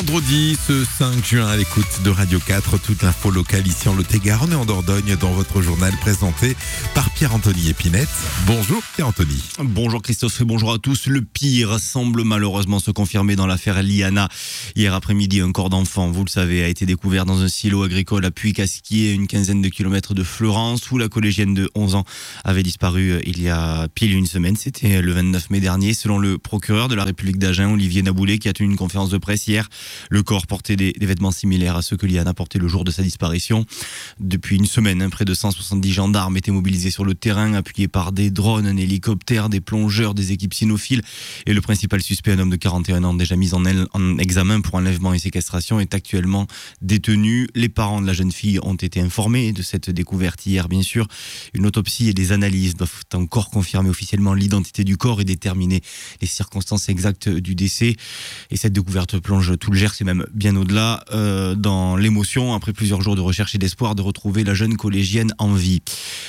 vendredi, ce 5 juin, à l'écoute de Radio 4, toute l'info locale ici en Lot-et-Garonne et en Dordogne dans votre journal présenté par Pierre-Anthony Épinette. Bonjour Pierre-Anthony. Bonjour Christophe et bonjour à tous. Le pire semble malheureusement se confirmer dans l'affaire Liana. Hier après-midi, un corps d'enfant, vous le savez, a été découvert dans un silo agricole à Puy-Casquier, une quinzaine de kilomètres de Fleurance, où la collégienne de 11 ans avait disparu il y a pile une semaine. C'était le 29 mai dernier. Selon le procureur de la République d'Agen, Olivier Naboulet, qui a tenu une conférence de presse hier, le corps portait des vêtements similaires à ceux que Liana portait le jour de sa disparition. Depuis une semaine, près de 170 gendarmes étaient mobilisés sur le terrain, appuyés par des drones, un hélicoptère, des plongeurs, des équipes cynophiles. Et le principal suspect, un homme de 41 ans, déjà mis en examen pour enlèvement et séquestration, est actuellement détenu. Les parents de la jeune fille ont été informés de cette découverte hier, bien sûr. Une autopsie et des analyses doivent encore confirmer officiellement l'identité du corps et déterminer les circonstances exactes du décès. Et cette découverte plonge tout le Gers, et même bien au-delà, dans l'émotion, après plusieurs jours de recherche et d'espoir de retrouver la jeune collégienne en vie.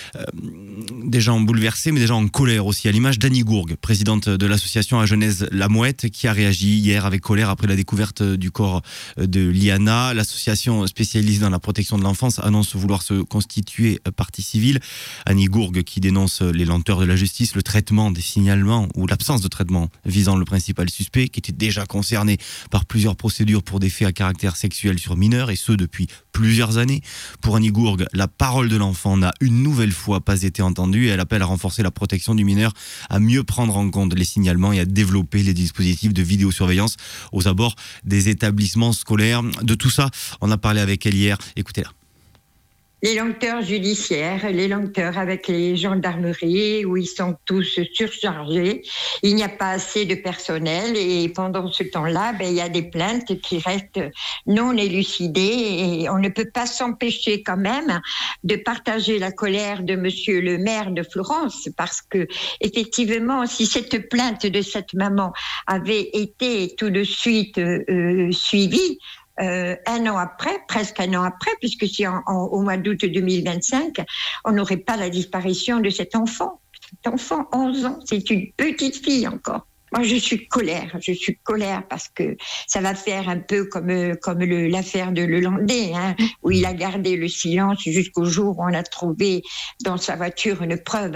Des gens bouleversés, mais des gens en colère aussi, à l'image d'Annie Gourgue, présidente de l'association Agenaise La Mouette, qui a réagi hier avec colère après la découverte du corps de Liana. L'association spécialisée dans la protection de l'enfance annonce vouloir se constituer partie civile. Annie Gourgue, qui dénonce les lenteurs de la justice, le traitement des signalements ou l'absence de traitement visant le principal suspect, qui était déjà concerné par plusieurs procédures pour des faits à caractère sexuel sur mineurs, et ce depuis plusieurs années. Pour Annie Gourgue, la parole de l'enfant n'a une nouvelle fois pas été entendue, et elle appelle à renforcer la protection du mineur, à mieux prendre en compte les signalements et à développer les dispositifs de vidéosurveillance aux abords des établissements scolaires. De tout ça, on a parlé avec elle hier. Écoutez-la. Les lenteurs judiciaires, les lenteurs avec les gendarmeries où ils sont tous surchargés. Il n'y a pas assez de personnel et pendant ce temps-là, il y a des plaintes qui restent non élucidées et on ne peut pas s'empêcher quand même de partager la colère de monsieur le maire de Fleurance, parce que effectivement, si cette plainte de cette maman avait été tout de suite suivie, un an après, presque un an après, puisque c'est au mois d'août 2025, on n'aurait pas la disparition de cet enfant. Cet enfant, 11 ans, c'est une petite fille encore. Moi, je suis colère parce que ça va faire un peu comme l'affaire de Lelandais, où il a gardé le silence jusqu'au jour où on a trouvé dans sa voiture une preuve.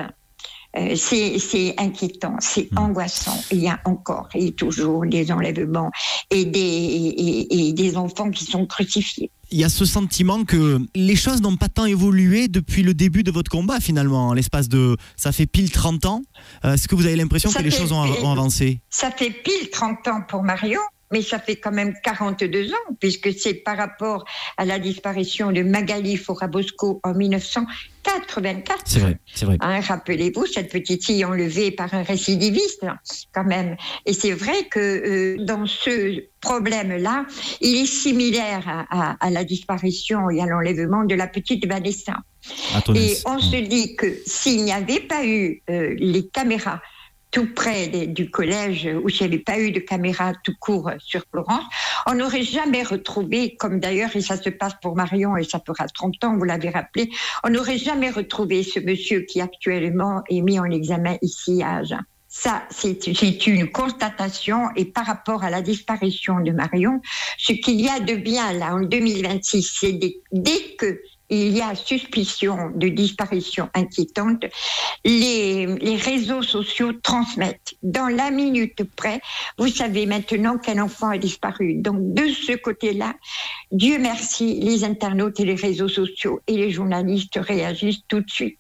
C'est inquiétant, c'est angoissant. Il y a encore et toujours des enlèvements et des enfants qui sont crucifiés. Il y a ce sentiment que les choses n'ont pas tant évolué depuis le début de votre combat, finalement, en l'espace de... Ça fait pile 30 ans. Est-ce que vous avez l'impression que les choses ont avancé ? Ça fait pile 30 ans pour Marion, mais ça fait quand même 42 ans, puisque c'est par rapport à la disparition de Magali Faura-Bosco en 1984. C'est vrai. Rappelez-vous, cette petite fille enlevée par un récidiviste, quand même. Et c'est vrai que dans ce problème-là, il est similaire à la disparition et à l'enlèvement de la petite Vanessa. Et on se dit que s'il n'y avait pas eu les caméras tout près du collège, où il n'y avait pas eu de caméra tout court sur Fleurance, on n'aurait jamais retrouvé, comme d'ailleurs, et ça se passe pour Marion, et ça fera 30 ans, vous l'avez rappelé, on n'aurait jamais retrouvé ce monsieur qui actuellement est mis en examen ici à Agen. Ça, c'est une constatation, et par rapport à la disparition de Marion, ce qu'il y a de bien là en 2026, c'est dès que il y a suspicion de disparition inquiétante, les réseaux sociaux transmettent. Dans la minute près, vous savez maintenant qu'un enfant a disparu. Donc de ce côté-là, Dieu merci, les internautes et les réseaux sociaux et les journalistes réagissent tout de suite.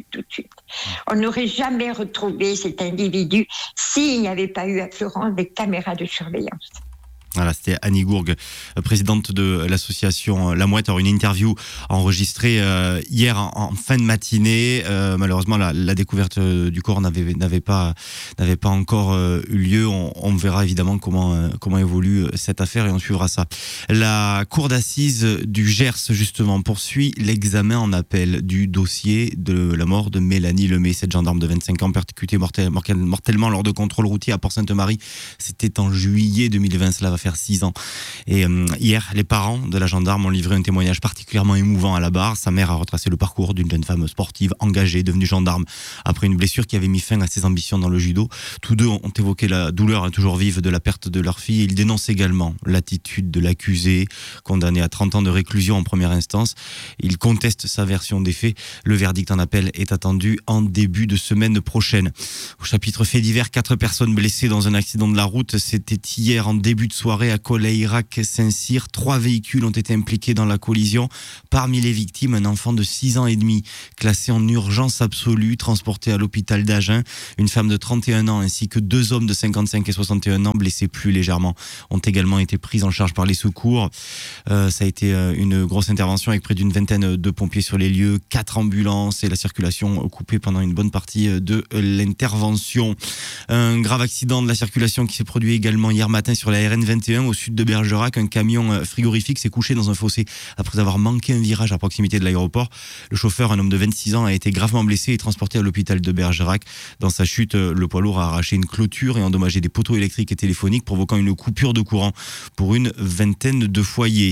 On n'aurait jamais retrouvé cet individu s'il n'y avait pas eu à Fleurance des caméras de surveillance. Voilà, c'était Annie Gourgue, présidente de l'association La Mouette. Alors, une interview enregistrée hier en fin de matinée. Malheureusement, la découverte du corps n'avait pas encore eu lieu. On verra évidemment comment évolue cette affaire et on suivra ça. La cour d'assises du Gers, justement, poursuit l'examen en appel du dossier de la mort de Mélanie Lemay, cette gendarme de 25 ans percutée mortellement lors de contrôle routier à Port-Sainte-Marie. C'était en juillet 2020. Cela va faire faire 6 ans. Et hier, les parents de la gendarme ont livré un témoignage particulièrement émouvant à la barre. Sa mère a retracé le parcours d'une jeune femme sportive engagée, devenue gendarme après une blessure qui avait mis fin à ses ambitions dans le judo. Tous deux ont évoqué la douleur toujours vive de la perte de leur fille. Ils dénoncent également l'attitude de l'accusé, condamné à 30 ans de réclusion en première instance. Ils contestent sa version des faits. Le verdict en appel est attendu en début de semaine prochaine. Au chapitre fait divers, 4 personnes blessées dans un accident de la route. C'était hier en début de soirée à Colayrac-Saint-Cyr. 3 véhicules ont été impliqués dans la collision. Parmi les victimes, un enfant de 6 ans et demi, classé en urgence absolue, transporté à l'hôpital d'Agen. Une femme de 31 ans ainsi que 2 hommes de 55 et 61 ans blessés plus légèrement ont également été pris en charge par les secours. Ça a été une grosse intervention avec près d'une vingtaine de pompiers sur les lieux, 4 ambulances et la circulation coupée pendant une bonne partie de l'intervention. Un grave accident de la circulation qui s'est produit également hier matin sur la RN 21 au sud de Bergerac. Un camion frigorifique s'est couché dans un fossé après avoir manqué un virage à proximité de l'aéroport. Le chauffeur, un homme de 26 ans, a été gravement blessé et transporté à l'hôpital de Bergerac. Dans sa chute, le poids lourd a arraché une clôture et endommagé des poteaux électriques et téléphoniques, provoquant une coupure de courant pour une vingtaine de foyers.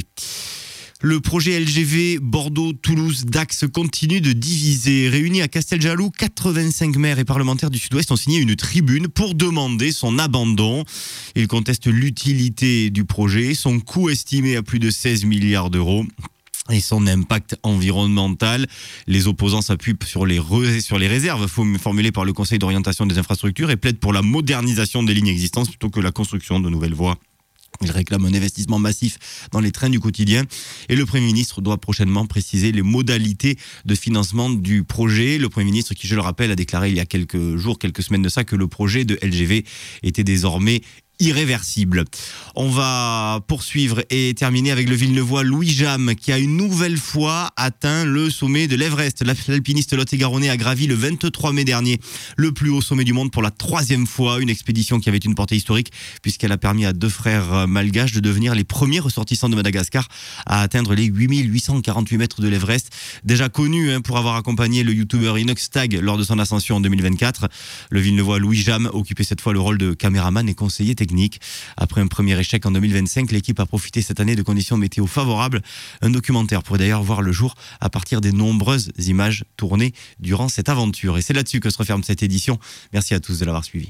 Le projet LGV Bordeaux-Toulouse-Dax continue de diviser. Réunis à Casteljaloux, 85 maires et parlementaires du Sud-Ouest ont signé une tribune pour demander son abandon. Ils contestent l'utilité du projet, son coût estimé à plus de 16 milliards d'euros. Et son impact environnemental. Les opposants s'appuient sur les réserves formulées par le Conseil d'orientation des infrastructures et plaident pour la modernisation des lignes existantes plutôt que la construction de nouvelles voies. Il réclame un investissement massif dans les trains du quotidien et le Premier ministre doit prochainement préciser les modalités de financement du projet. Le Premier ministre qui, je le rappelle, a déclaré il y a quelques semaines de ça, que le projet de LGV était désormais irréversible. On va poursuivre et terminer avec le Villeneuvois Louis Jam qui a une nouvelle fois atteint le sommet de l'Everest. L'alpiniste lot-et-garonnais a gravi le 23 mai dernier le plus haut sommet du monde pour la 3e fois. Une expédition qui avait une portée historique puisqu'elle a permis à 2 frères malgaches de devenir les premiers ressortissants de Madagascar à atteindre les 8848 mètres de l'Everest. Déjà connu pour avoir accompagné le youtubeur Inox Tag lors de son ascension en 2024. Le Villeneuvois Louis Jam occupait cette fois le rôle de caméraman et conseiller technique. Après un premier échec en 2025, l'équipe a profité cette année de conditions météo favorables. Un documentaire pourrait d'ailleurs voir le jour à partir des nombreuses images tournées durant cette aventure. Et c'est là-dessus que se referme cette édition. Merci à tous de l'avoir suivi.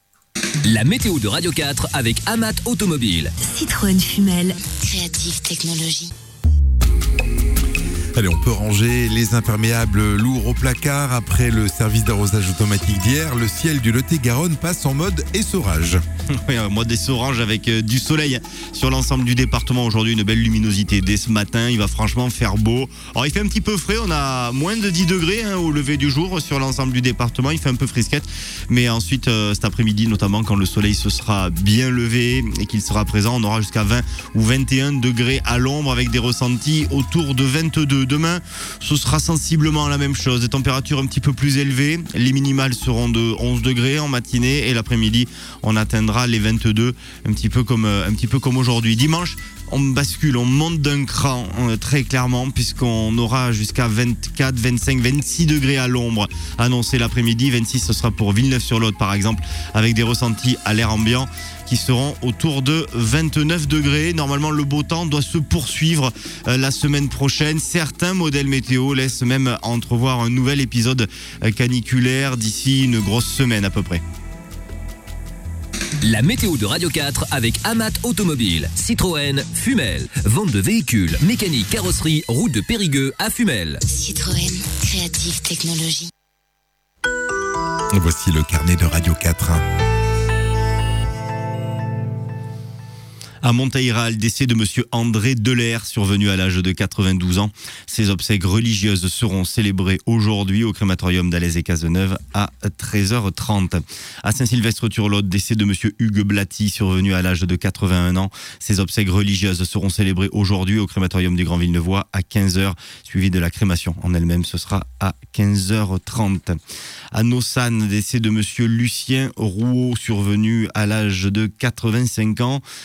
La météo de Radio 4 avec Amat Automobile. Citroën Fumel, Creative Technologies. Allez, on peut ranger les imperméables lourds au placard. Après le service d'arrosage automatique d'hier, le ciel du Lot-et-Garonne passe en mode essorage. Oui, un mode essorage avec du soleil sur l'ensemble du département. Aujourd'hui, une belle luminosité dès ce matin. Il va franchement faire beau. Alors, il fait un petit peu frais. On a moins de 10 degrés au lever du jour sur l'ensemble du département. Il fait un peu frisquette. Mais ensuite, cet après-midi, notamment quand le soleil se sera bien levé et qu'il sera présent, on aura jusqu'à 20 ou 21 degrés à l'ombre avec des ressentis autour de 22. Demain, ce sera sensiblement la même chose. Des températures un petit peu plus élevées. Les minimales seront de 11 degrés en matinée et l'après-midi, on atteindra les 22, un petit peu comme aujourd'hui. Dimanche, on bascule, on monte d'un cran très clairement puisqu'on aura jusqu'à 24, 25, 26 degrés à l'ombre annoncé l'après-midi. 26, ce sera pour Villeneuve-sur-Lot par exemple, avec des ressentis à l'air ambiant qui seront autour de 29 degrés. Normalement, le beau temps doit se poursuivre la semaine prochaine. Certains modèles météo laissent même entrevoir un nouvel épisode caniculaire d'ici une grosse semaine à peu près. La météo de Radio 4 avec Amat Automobile. Citroën Fumel. Vente de véhicules, mécanique, carrosserie, route de Périgueux à Fumel. Citroën Creative Technologies. Voici le carnet de Radio 4. À Monteïral, décès de monsieur André Delair, survenu à l'âge de 92 ans. Ses obsèques religieuses seront célébrées aujourd'hui au crématorium d'Alès et Cazeneuve à 13h30. À Saint-Sylvestre-sur-Lot, décès de monsieur Hugues Blaty, survenu à l'âge de 81 ans. Ses obsèques religieuses seront célébrées aujourd'hui au crématorium du Grand Villeneuvois à 15h, suivi de la crémation en elle-même, ce sera à 15h30. À Nossan, décès de monsieur Lucien Rouault, survenu à l'âge de 85 ans. Ses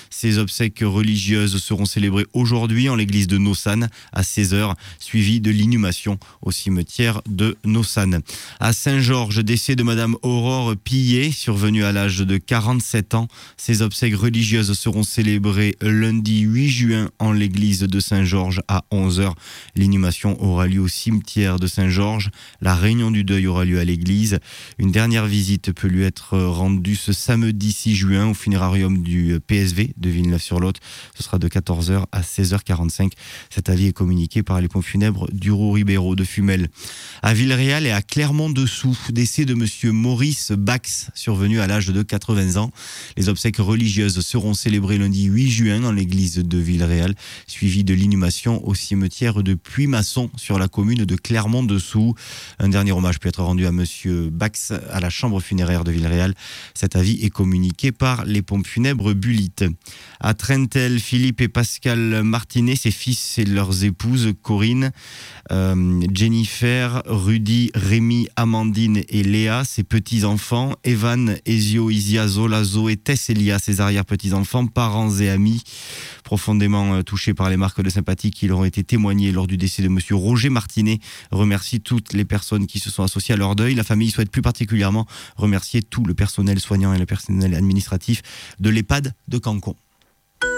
obsèques religieuses seront célébrées aujourd'hui en l'église de Nossan à 16h, suivi de l'inhumation au cimetière de Nossan. À Saint-Georges, décès de Madame Aurore Pillet, survenue à l'âge de 47 ans. Ses obsèques religieuses seront célébrées lundi 8 juin en l'église de Saint-Georges à 11h. L'inhumation aura lieu au cimetière de Saint-Georges. La réunion du deuil aura lieu à l'église. Une dernière visite peut lui être rendue ce samedi 6 juin au funérarium du PSV de Villeneuve-sur-Lot. Ce sera de 14h à 16h45. Cet avis est communiqué par les pompes funèbres du Roux-Ribéraud de Fumel. À Villeréal et à Clermont-Dessous, décès de monsieur Maurice Bax, survenu à l'âge de 80 ans. Les obsèques religieuses seront célébrées lundi 8 juin dans l'église de Villeréal, suivi de l'inhumation au cimetière de Puy-Masson sur la commune de Clermont-Dessous. Un dernier hommage peut être rendu à monsieur Bax à la chambre funéraire de Villeréal. Cet avis est communiqué par les pompes funèbres Bullitt. À Trentel, Philippe et Pascal Martinet, ses fils et leurs épouses Corinne, Jennifer, Rudy, Rémi, Amandine et Léa, ses petits-enfants, Evan, Ezio, Isia, Zola, Zoé, Tess, Elia, ses arrière-petits-enfants, parents et amis, profondément touchés par les marques de sympathie qui leur ont été témoignées lors du décès de monsieur Roger Martinet, remercie toutes les personnes qui se sont associées à leur deuil. La famille souhaite plus particulièrement remercier tout le personnel soignant et le personnel administratif de l'EHPAD de Cancon.